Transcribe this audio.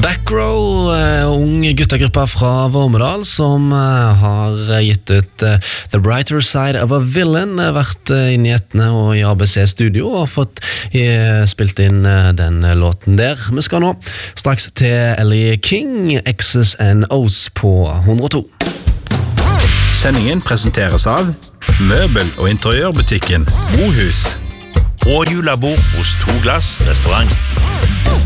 Backrow, ung guttegruppe fra Vormedal som har gitt ut The Brighter Side of a Villain, vært i nyhetene og i ABC Studio og fått spilt inn den låten der. Vi skal nå straks til Ellie King, X's and O's på 102. Sendingen presenteres av Møbel- og interiørbutikken Mohus og julebord hos To Glass restaurant.